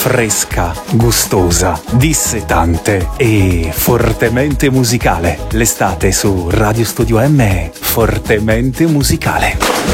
fresca, gustosa, dissetante e fortemente musicale. L'estate su Radio Studio M è fortemente musicale.